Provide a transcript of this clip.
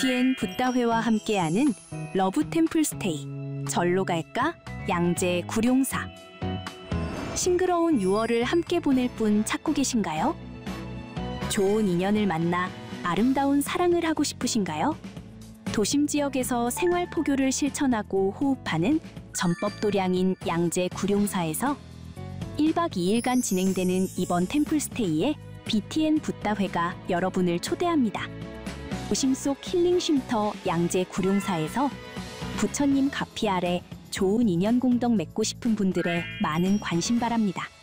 BTN 붓다회와 함께하는 러브 템플 스테이. 절로 갈까? 양재 구룡사. 싱그러운 6월을 함께 보낼 분 찾고 계신가요? 좋은 인연을 만나 아름다운 사랑을 하고 싶으신가요? 도심 지역에서 생활 포교를 실천하고 호흡하는 전법도량인 양재 구룡사에서 1박 2일간 진행되는 이번 템플스테이에 BTN 붓다회가 여러분을 초대합니다. 도심 속 힐링 쉼터 양재 구룡사에서 부처님 가피 아래 좋은 인연 공덕 맺고 싶은 분들의 많은 관심 바랍니다.